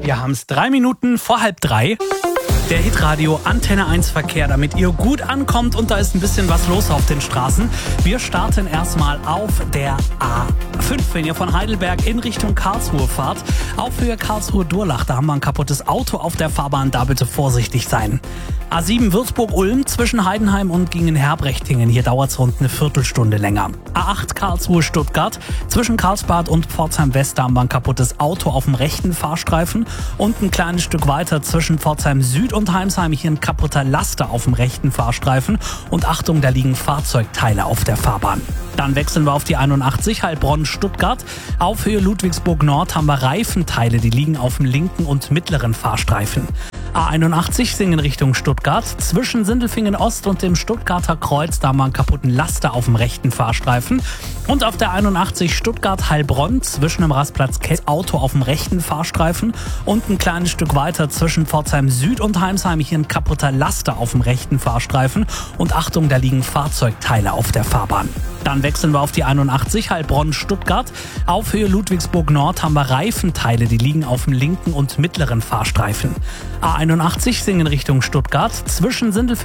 Wir haben es 3 Minuten vor 2:30. Der Hitradio Antenne 1 Verkehr, damit ihr gut ankommt und da ist ein bisschen was los auf den Straßen. Wir starten erstmal auf der A5, wenn ihr von Heidelberg in Richtung Karlsruhe fahrt. Auf Höhe Karlsruhe-Durlach, da haben wir ein kaputtes Auto auf der Fahrbahn, da bitte vorsichtig sein. A7 Würzburg-Ulm zwischen Heidenheim und Gingen-Herbrechtingen, hier dauert es rund eine Viertelstunde länger. A8 Karlsruhe-Stuttgart zwischen Karlsbad und Pforzheim-West, da haben wir ein kaputtes Auto auf dem rechten Fahrstreifen und ein kleines Stück weiter zwischen Pforzheim-Süd und Heimsheim hier ein kaputter Laster auf dem rechten Fahrstreifen und Achtung, da liegen Fahrzeugteile auf der Fahrbahn. Dann wechseln wir auf die 81 Heilbronn-Stuttgart. Auf Höhe Ludwigsburg Nord haben wir Reifenteile, die liegen auf dem linken und mittleren Fahrstreifen. A81 Singen Richtung Stuttgart. Zwischen Sindelfingen Ost und dem Stuttgarter Kreuz, da haben wir einen kaputten Laster auf dem rechten Fahrstreifen. Und auf der 81 Stuttgart-Heilbronn zwischen dem Rastplatz Kess Auto auf dem rechten Fahrstreifen und ein kleines Stück weiter zwischen Pforzheim Süd und Heimsheim hier ein kaputter Laster auf dem rechten Fahrstreifen und Achtung, da liegen Fahrzeugteile auf der Fahrbahn. Dann wechseln wir auf die 81 Heilbronn-Stuttgart. Auf Höhe Ludwigsburg Nord haben wir Reifenteile, die liegen auf dem linken und mittleren Fahrstreifen. A81 Singen Richtung Stuttgart. Zwischen Sindelfingen